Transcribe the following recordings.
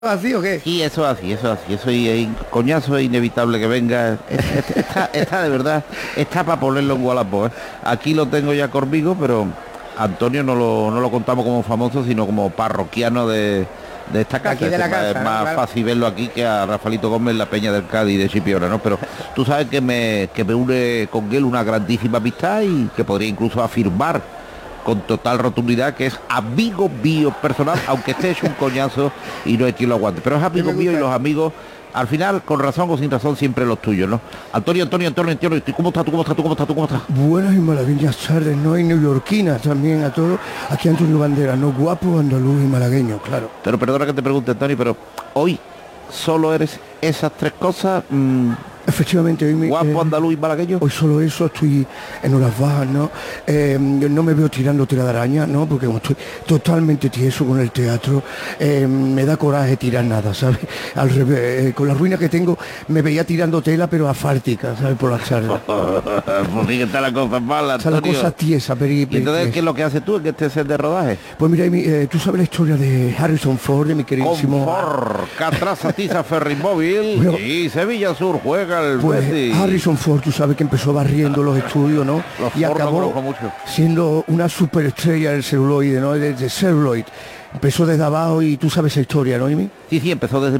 ¿Así o qué? Sí, eso es así, eso es así. Eso y coñazo es inevitable que venga. Está de verdad, está para ponerlo en Wallapop, ¿eh? Aquí lo tengo ya conmigo, pero Antonio no lo contamos como famoso, sino como parroquiano de esta casa. Aquí de la casa, Es más claro. fácil verlo aquí que a Rafaelito Gómez en la Peña del Cádiz de Chipiona, ¿no? Pero tú sabes que me une con él una grandísima amistad y que podría incluso afirmar con total rotundidad que es amigo mío personal, aunque esté hecho un coñazo y no hay quien lo aguante. Pero es amigo mío y los amigos, al final, con razón o sin razón, siempre los tuyos, ¿no? Antonio, ¿cómo estás? ¿Cómo estás? Buenas y maravillosas tardes, ¿no? Y neoyorquinas también a todos. Aquí Antonio Banderas, ¿no? Guapo, andaluz y malagueño, claro. Pero perdona que te pregunte, Antonio, pero hoy solo eres esas tres cosas, Efectivamente, hoy, guapo, andaluz y malagueño. hoy solo eso, estoy en horas bajas, ¿no? No me veo tirando telaraña, ¿no? Porque como estoy totalmente tieso con el teatro, me da coraje tirar nada, ¿sabes? Al revés, con la ruina que tengo, me veía tirando tela, pero asfáltica, ¿sabes? Por las tardes. Pues sí que está la cosa mala, Está la Antonio. cosa tiesa, ¿Y entonces qué es lo que haces tú en este set de rodaje? Pues mira, tú sabes la historia de Harrison Ford, de mi queridísimo... Confort, Catraza, Tiza, Ferrimóvil Bueno, y Sevilla Sur juega el Pues Betis. Harrison Ford, tú sabes que empezó barriendo los estudios, ¿no? Los Y Ford lo conozco acabó mucho. siendo una superestrella del celuloide, ¿no? De celuloid. Empezó desde abajo y tú sabes esa historia, ¿no, Amy? Sí, empezó desde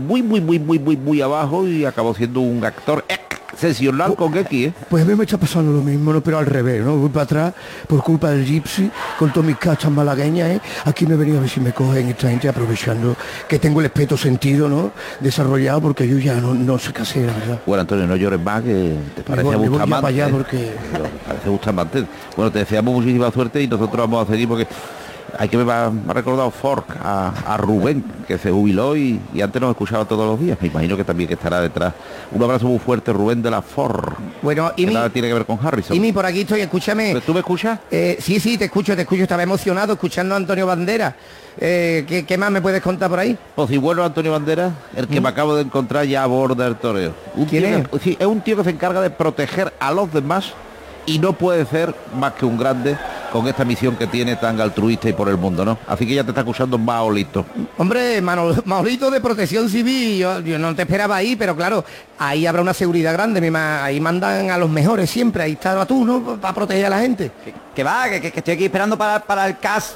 muy abajo y acabó siendo un actor excepcional con X, ¿eh? Pues a mí me está pasando lo mismo, ¿no? Pero al revés, ¿no? Voy para atrás por culpa del Gypsy, con todas mis cachas malagueñas, ¿eh? Aquí me he venido a ver si me cogen esta gente, aprovechando que tengo el espeto sentido, ¿no? Desarrollado, porque yo ya no sé qué hacer, la verdad. Bueno, Antonio, no llores más, que te parece me voy ya Bustamante. para allá porque... Pero parece Bustamante. Bueno, te deseamos muchísima suerte y nosotros vamos a seguir porque hay que me ha recordado Fork a Rubén, que se jubiló y antes nos escuchaba todos los días. Me imagino que también que estará detrás. Un abrazo muy fuerte, Rubén de la Fork. Bueno, Que nada tiene que ver con Harrison. Imi, por aquí estoy, escúchame. ¿Pero tú me escuchas? Sí, te escucho, estaba emocionado escuchando a Antonio Banderas. ¿Qué más me puedes contar por ahí? Pues sí, bueno, Antonio Banderas, el que me acabo de encontrar ya a bordo del toreo. ¿Quién es? Sí, es un tío que se encarga de proteger a los demás y no puede ser más que un grande con esta misión que tiene tan altruista y por el mundo, ¿no? Así que ya te está escuchando Maolito. Hombre, Maurito de Protección Civil, yo no te esperaba ahí, pero claro, ahí habrá una seguridad grande, ahí mandan a los mejores siempre, ahí está tú, ¿no? Para proteger a la gente. Que va, que estoy aquí esperando para el cast,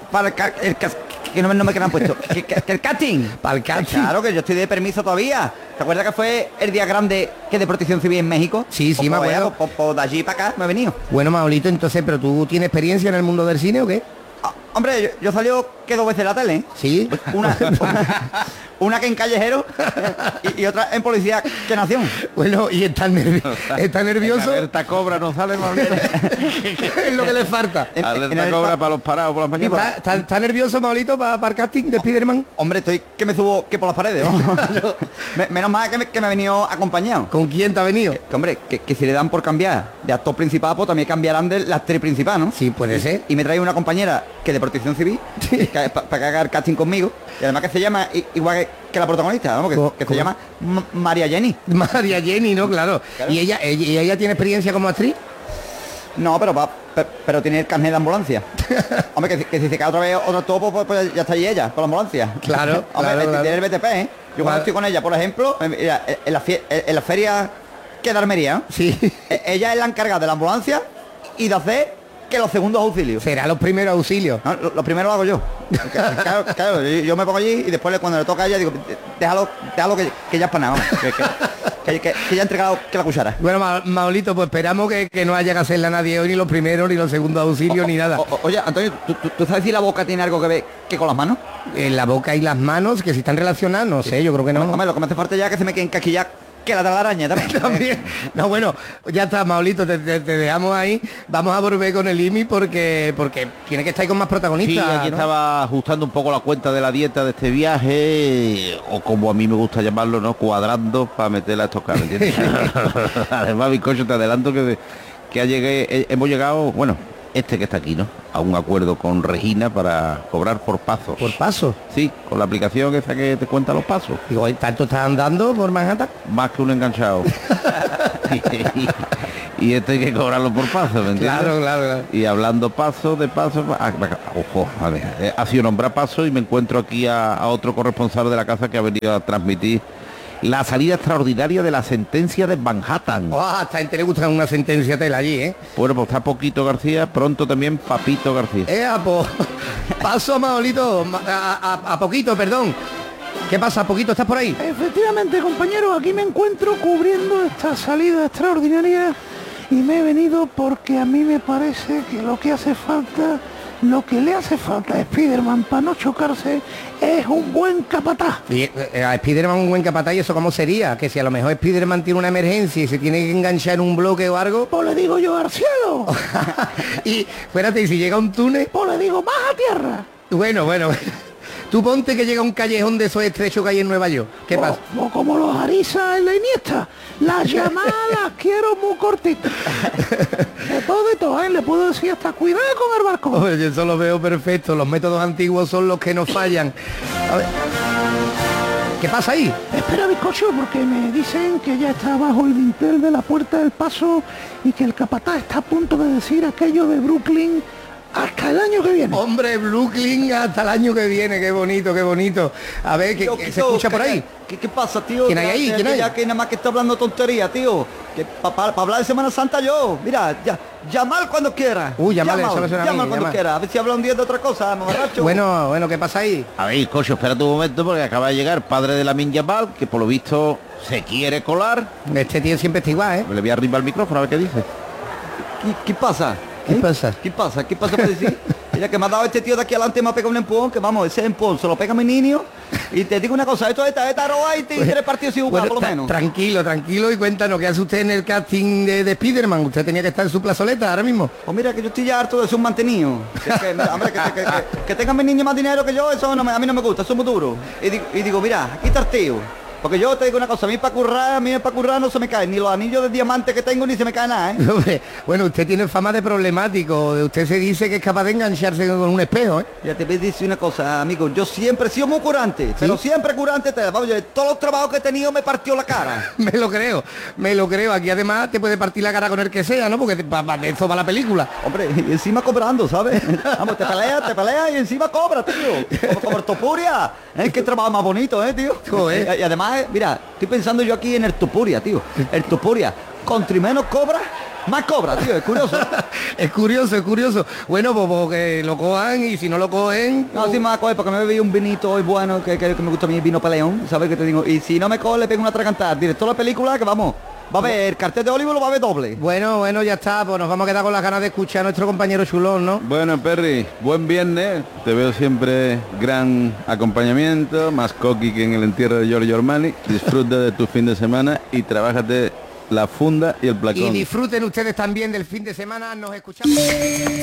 el cast, que no me quedan puesto, que el casting. Para el casting. Claro, que yo estoy de permiso todavía. ¿Te acuerdas que fue el día grande que de Protección Civil en México? Sí, me acuerdo. Pues de allí para acá me he venido. Bueno, Maulito, entonces, ¿pero tú tienes experiencia en el mundo del cine o qué? Ah, hombre, yo salió que 2 veces en la tele, ¿eh? Sí. Una que en Callejero y otra en Policía que Nación. Bueno, y está nervioso. Alerta cobra, no sale Maolito. Es lo que le falta. Alerta cobra para los parados por las mañanas. ¿Está nervioso, Maulito, para el casting de Spiderman? Hombre, estoy que me subo que por las paredes, ¿no? Menos mal que me he venido acompañado. ¿Con quién te ha venido? Que, hombre, que si le dan por cambiar de actor principal, pues también cambiarán de la actriz principal, ¿no? Sí, puede ser. Y me trae una compañera que de Protección Civil, para que haga el casting conmigo, y además que se llama igual que la protagonista, ¿no? Que se llama María Jenny. María Jenny, ¿no? Claro. Claro. ¿Y ella tiene experiencia como actriz? No, pero tiene el carnet de ambulancia. Hombre, que si se cae otra vez otro topo, pues ya está ahí ella, con la ambulancia. Claro, Hombre, claro. tiene el BTP, ¿eh? Yo cuando estoy con ella, por ejemplo, mira, en la feria que de Armería, ¿no? Sí. Ella es la encargada de la ambulancia y de hacer que los segundos auxilios. Será los primeros auxilios. No, lo primero lo hago yo. Claro, yo me pongo allí y después cuando le toca a ella digo, déjalo que ya es para nada, vamos, que ya ha entregado que la cuchara. Bueno, Maulito, pues esperamos que no haya que hacerle a nadie hoy ni los primeros, ni los segundos auxilios, ni nada. Oye, Antonio, ¿tú sabes si la boca tiene algo que ver que con las manos? En la boca y las manos, que si están relacionadas, no sé, yo creo que no. Hombre, lo que me hace falta ya es que se me queden casquillas que la de la araña también. También. No, bueno, ya está, Maulito, te dejamos ahí. Vamos a volver con el IMI porque tiene que estar ahí con más Sí, protagonistas. aquí ¿no? estaba ajustando un poco la cuenta de la dieta de este viaje, o como a mí me gusta llamarlo, ¿no? Cuadrando para meterla a estos caras, ¿entiendes? Además, bizcocho, te adelanto que hemos llegado, bueno, este que está aquí, ¿no? A un acuerdo con Regina para cobrar por pasos. Por paso. Sí, con la aplicación esa que te cuenta los pasos. Digo, ¿tanto estás andando por Manhattan? Más que un enganchado. y esto hay que cobrarlo por paso, ¿me entiendes? Claro. Y hablando paso de paso, ojo, a ver, ha sido nombrar paso y me encuentro aquí a otro corresponsal de la casa que ha venido a transmitir la salida extraordinaria de la sentencia de Manhattan. A esta gente le gusta una sentencia tela allí, ¿eh? Bueno, pues está Poquito García, pronto también Papito García. Pues, paso, Manolito, a Poquito, perdón. ¿Qué pasa, Poquito? ¿Estás por ahí? Efectivamente, compañero, aquí me encuentro cubriendo esta salida extraordinaria y me he venido porque a mí me parece que lo que le hace falta a Spiderman para no chocarse es un buen capataz. Y, a Spiderman un buen capataz, ¿y eso cómo sería? Que si a lo mejor Spiderman tiene una emergencia y se tiene que enganchar en un bloque o algo... Pues le digo yo al cielo. Y, espérate, y si llega un túnel... Pues le digo más a tierra. Bueno. Tú ponte que llega un callejón de esos estrechos que hay en Nueva York. ¿Qué pasa? O como los Arisa en la Iniesta. Las llamadas las quiero muy cortitas. De todo, ¿eh? Le puedo decir hasta cuidado con el barco. Oye, yo eso lo veo perfecto. Los métodos antiguos son los que nos fallan. A ver. ¿Qué pasa ahí? Espera, bizcocho, porque me dicen que ya está bajo el dintel de la puerta del paso y que el capataz está a punto de decir aquello de Brooklyn hasta el año que viene. Hombre, Brooklyn hasta el añño que viene. Qué bonito, qué bonito. A ver, ¿qué se escucha por ahí? ¿Qué pasa, tío? ¿Quién hay ahí? ¿Quién hay? Ya que nada más que está hablando tontería, tío. Que para hablar de Semana Santa yo. Mira, llamar cuando quiera. Llamar, eso me suena a mí, llamar cuando llamar. quiera. A ver si habla un día de otra cosa, borracho. Bueno, ¿qué pasa ahí? A ver, cocho, espérate un momento porque acaba de llegar padre de la Yamal, que por lo visto se quiere colar. Este tío siempre está igual, ¿eh? Le voy a arribar el micrófono a ver qué dice. ¿Qué pasa? ¿Qué pasa? ¿Qué pasa? ¿Qué pasa para decir? Mira, que me ha dado este tío de aquí adelante, me ha pegado un empujón, que vamos, ese empujón se lo pega a mi niño. Y te digo una cosa, esto es esta roba y tiene 3 partidos sin jugar, por lo menos. Tranquilo y cuéntanos, ¿qué hace usted en el casting de Spiderman? Usted tenía que estar en su plazoleta ahora mismo. Pues mira, que yo estoy ya harto de ser un mantenido. Mira, hombre, que tengan mis niños más dinero que yo, eso a mí no me gusta, eso es muy duro. Y digo, mira, aquí está el tío. Porque yo te digo una cosa, a mí para currar no se me cae, ni los anillos de diamante que tengo ni se me cae nada, ¿eh? Bueno, usted tiene fama de problemático, usted se dice que es capaz de engancharse con un espejo, ¿eh? Ya te voy a decir una cosa, amigo, yo siempre he sido muy curante, pero siempre curante, vamos, yo, todos los trabajos que he tenido me partió la cara. Me lo creo, aquí además te puede partir la cara con el que sea, ¿no? Porque de eso va la película. Hombre, y encima cobrando, ¿sabes? Vamos, te peleas y encima cobra, tío. Como el Topuria, ¿eh? Qué trabajo más bonito, tío. Joder. Y además, mira, estoy pensando yo aquí en el Topuria, tío. El Topuria, contra menos cobra, más cobra, tío, es curioso. Es curioso. Bueno, pues que lo cojan y si no lo cogen... No, sí me va a coger porque me bebí un vinito hoy bueno, que me gusta a mí el vino peleón, ¿sabes qué te digo? Y si no me coge, le pego una atragantada. Director de la película, que vamos, va a ver el cartel de Hollywood, lo va a ver doble. Bueno, ya está, pues nos vamos a quedar con las ganas de escuchar a nuestro compañero chulón, ¿no? Bueno, Perry, buen viernes. Te veo siempre gran acompañamiento, más coqui que en el entierro de Giorgio Armani. Disfruta de tu fin de semana y trabájate la funda y el placón. Y disfruten ustedes también del fin de semana, nos escuchamos.